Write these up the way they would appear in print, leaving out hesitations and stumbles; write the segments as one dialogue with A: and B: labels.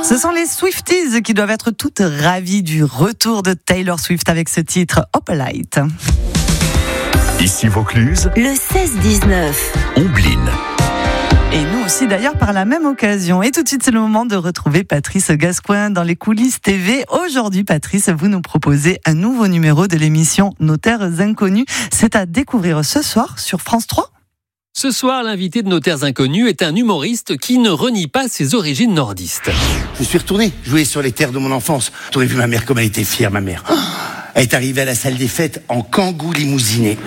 A: Ce sont les Swifties qui doivent être toutes ravies du retour de Taylor Swift avec ce titre Opalite.
B: Ici Vaucluse,
C: le 16-19.
B: Omblin.
A: Et nous aussi d'ailleurs par la même occasion. Et tout de suite c'est le moment de retrouver Patrice Gascoin dans les coulisses TV. Aujourd'hui Patrice, vous nous proposez un nouveau numéro de l'émission Notaires Inconnus. C'est à découvrir ce soir sur France 3.
D: Ce soir, l'invité de Notaires Inconnus est un humoriste qui ne renie pas ses origines nordistes.
E: Je suis retourné jouer sur les terres de mon enfance. Tu aurais vu ma mère comme elle était fière, ma mère. Elle est arrivée à la salle des fêtes en kangou limousiné.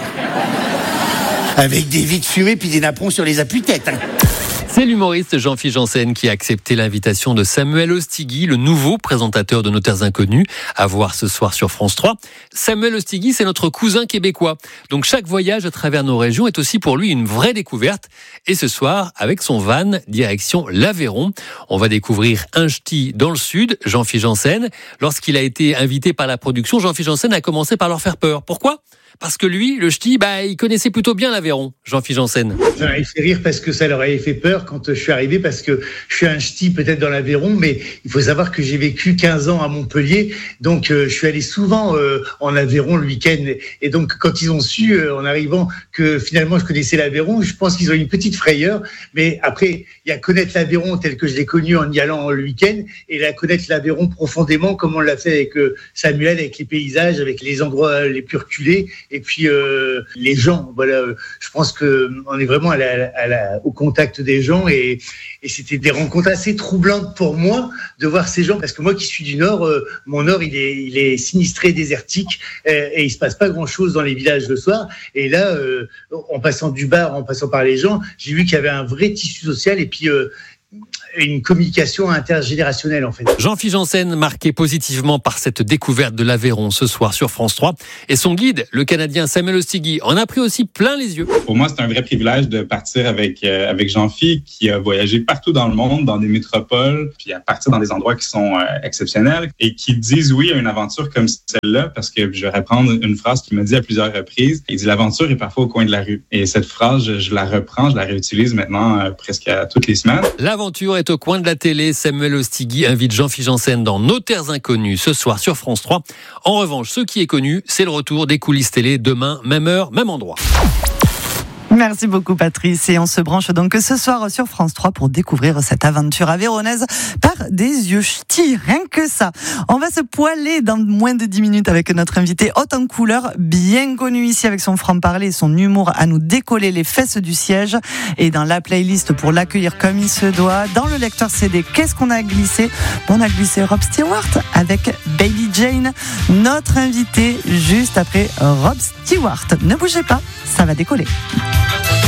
E: Avec des vides fumées puis des napperons sur les appuis-têtes.
D: C'est l'humoriste Jean-Philippe Janssen qui a accepté l'invitation de Samuel Ostigui, le nouveau présentateur de Notaires Inconnus, à voir ce soir sur France 3. Samuel Ostigui, c'est notre cousin québécois. Donc chaque voyage à travers nos régions est aussi pour lui une vraie découverte. Et ce soir, avec son van, direction l'Aveyron, on va découvrir un ch'ti dans le sud, Jean-Philippe Janssen. Lorsqu'il a été invité par la production, Jean-Philippe Janssen a commencé par leur faire peur. Pourquoi ? Parce que lui, le ch'ti, il connaissait plutôt bien l'Aveyron, Jean-Philippe Janssen.
F: Ça m'avait fait rire parce que ça leur avait fait peur quand je suis arrivé, parce que je suis un ch'ti peut-être dans l'Aveyron, mais il faut savoir que j'ai vécu 15 ans à Montpellier, donc je suis allé souvent en Aveyron le week-end. Et donc quand ils ont su, en arrivant, que finalement je connaissais l'Aveyron, je pense qu'ils ont eu une petite frayeur. Mais après, il y a connaître l'Aveyron tel que je l'ai connu en y allant le week-end, et là connaître l'Aveyron profondément, comme on l'a fait avec Samuel, avec les paysages, avec les endroits les plus reculés. Et puis les gens, voilà, je pense que on est vraiment au contact des gens, et c'était des rencontres assez troublantes pour moi de voir ces gens, parce que moi qui suis du Nord, mon Nord il est sinistré, désertique, et il se passe pas grand chose dans les villages le soir. Et là, en passant du bar, en passant par les gens, j'ai vu qu'il y avait un vrai tissu social, et puis une communication intergénérationnelle en fait.
D: Jean-Philippe Janssen, marqué positivement par cette découverte de l'Aveyron ce soir sur France 3. Et son guide, le Canadien Samuel Ostigui, en a pris aussi plein les yeux.
G: Pour moi, c'est un vrai privilège de partir avec Jean-Philippe, qui a voyagé partout dans le monde, dans des métropoles, puis à partir dans des endroits qui sont exceptionnels, et qui disent oui à une aventure comme celle-là, parce que je vais reprendre une phrase qu'il m'a dit à plusieurs reprises. Il dit « L'aventure est parfois au coin de la rue ». Et cette phrase, je la reprends, je la réutilise maintenant presque à toutes les semaines.
D: L'aventure est au coin de la télé. Samuel Ostigui invite Jean-Philippe Janssen dans Notaires Inconnus ce soir sur France 3. En revanche, ce qui est connu, c'est le retour des coulisses télé demain, même heure, même endroit.
A: Merci beaucoup Patrice, et on se branche donc ce soir sur France 3 pour découvrir cette aventure aveyronnaise par des yeux ch'tis, rien que ça. On va se poiler dans moins de 10 minutes avec notre invité haute en couleur, bien connu ici avec son franc-parler et son humour à nous décoller les fesses du siège. Et dans la playlist pour l'accueillir comme il se doit, dans le lecteur CD, qu'est-ce qu'on a glissé ? On a glissé Rob Stewart avec Baby Jane, notre invité juste après Rob Stewart. Ne bougez pas, ça va décoller.